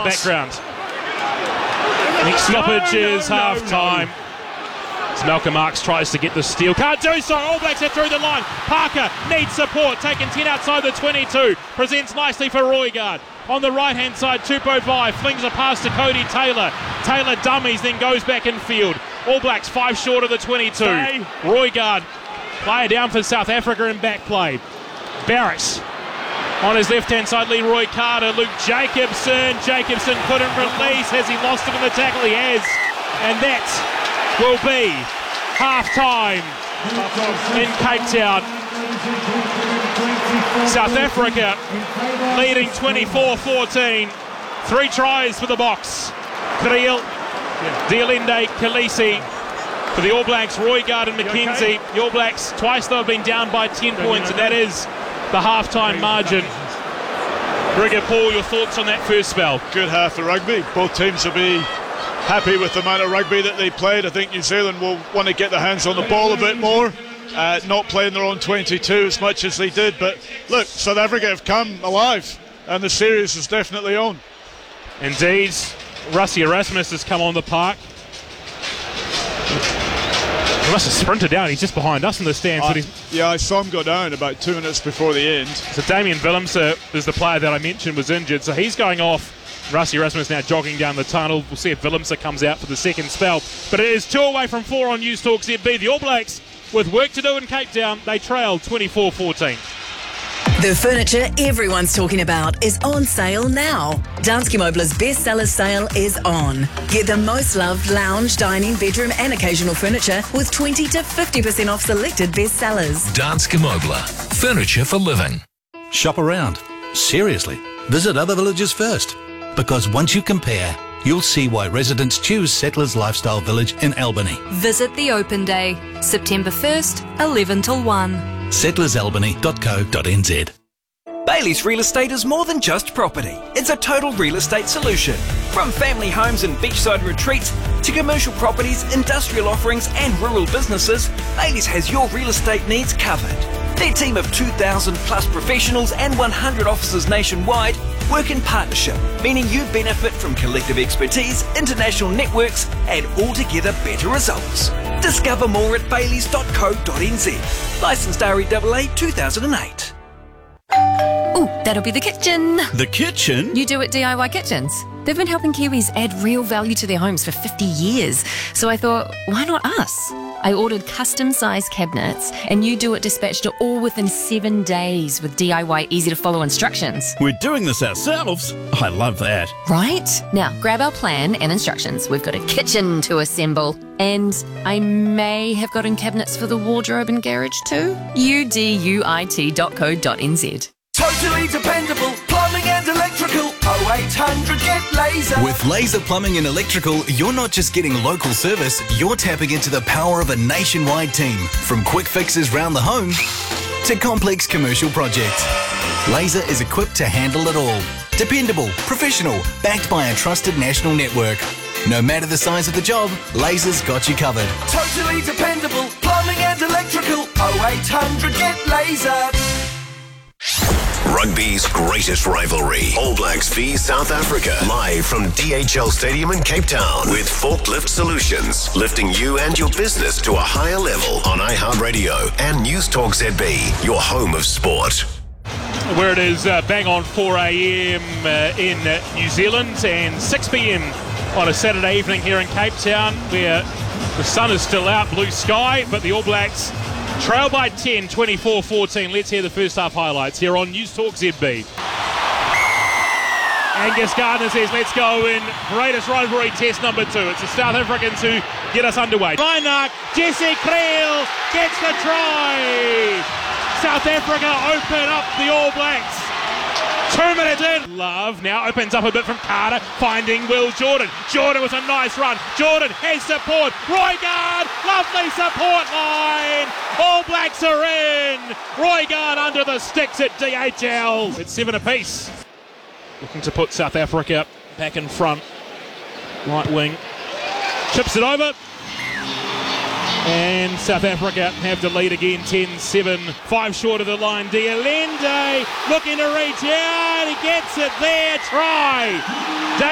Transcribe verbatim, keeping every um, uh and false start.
the background. Next stoppage No, no, is no, half-time. no. As Malcolm Marks tries to get the steal. Can't do so. All Blacks are through the line. Parker needs support. Taking ten outside the twenty-two. Presents nicely for Roigard. On the right-hand side, Tupou Vai flings a pass to Cody Taylor. Taylor dummies, then goes back in field. All Blacks five short of the twenty-two. Stay. Roigard, player down for South Africa in back play. Barrett. On his left-hand side, Leroy Carter. Luke Jacobson. Jacobson couldn't release. Has he lost it in the tackle? He has. And that will be half-time in Cape Town. South Africa leading twenty-four fourteen. Three tries for the Boks. Kriel, Diolende, Khaleesi. For the All Blacks, Roigard and McKenzie. The All Blacks, twice they've been down by ten points, and that is the half-time margin. Grigor, Paul, your thoughts on that first spell? Good half of rugby. Both teams will be happy with the amount of rugby that they played. I think New Zealand will want to get their hands on the ball a bit more, uh, not playing their own twenty-two as much as they did. But look, South Africa have come alive, and the series is definitely on. Indeed. Rassie Erasmus has come on the park. He must have sprinted down. He's just behind us in the stands. I, but he's... yeah, I saw him go down about two minutes before the end. So Damien Willems is the player that I mentioned was injured. So he's going off. Rassie Erasmus now jogging down the tunnel. We'll see if Willems comes out for the second spell. But it is two away from four on News Talk Z B. The All Blacks, with work to do in Cape Town, they trail twenty-four fourteen. The furniture everyone's talking about is on sale now. Danske Møbler's bestseller sale is on. Get the most loved lounge, dining, bedroom and occasional furniture with twenty to fifty percent off selected bestsellers. Danske Møbler. Furniture for living. Shop around. Seriously. Visit other villages first. Because once you compare, you'll see why residents choose Settlers Lifestyle Village in Albany. Visit the open day, September first, eleven till one. settlers albany dot co dot n z. Bailey's Real Estate is more than just property. It's a total real estate solution. From family homes and beachside retreats to commercial properties, industrial offerings and rural businesses, Bailey's has your real estate needs covered. Their team of two thousand plus professionals and one hundred offices nationwide work in partnership, meaning you benefit from collective expertise, international networks and altogether better results. Discover more at baileys dot co dot n z. Licensed R E A A two thousand eight. Ooh, that'll be the kitchen. The kitchen? You do it D I Y Kitchens. They've been helping Kiwis add real value to their homes for fifty years. So I thought, why not us? I ordered custom-sized cabinets and you do it dispatched to all within seven days with D I Y easy-to-follow instructions. We're doing this ourselves. I love that. Right? Now, grab our plan and instructions. We've got a kitchen to assemble. And I may have gotten cabinets for the wardrobe and garage too. U D U I T dot co dot n z. Totally dependable plumbing and electrical. oh eight hundred get laser. With Laser Plumbing and Electrical, you're not just getting local service, you're tapping into the power of a nationwide team. From quick fixes round the home to complex commercial projects. Laser is equipped to handle it all. Dependable, professional, backed by a trusted national network. No matter the size of the job, Laser's got you covered. Totally dependable plumbing and electrical. oh eight hundred get laser. Rugby's greatest rivalry. All Blacks v South Africa. Live from D H L Stadium in Cape Town with Forklift Solutions. Lifting you and your business to a higher level on iHeartRadio and News Talk Z B, your home of sport. Where it is uh, bang on four a.m. Uh, in uh, New Zealand and six p.m. on a Saturday evening here in Cape Town, where the sun is still out, blue sky, but the All Blacks trail by ten, twenty-four fourteen. Let's hear the first half highlights here on News Talk Z B. Angus Gardner says, let's go in greatest rivalry test number two. It's the South Africans who get us underway. Reinach, Jesse Kriel gets the try. South Africa open up the All Blacks. Two minutes in. Love now opens up a bit from Carter, finding Will Jordan. Jordan with a nice run. Jordan has support. Roigard, lovely support line. All Blacks are in. Roigard under the sticks at D H L. It's seven apiece. Looking to put South Africa back in front. Right wing. Chips it over. And South Africa have the lead again, ten seven. Five short of the line. Diolende looking to reach out. He gets it there. Try.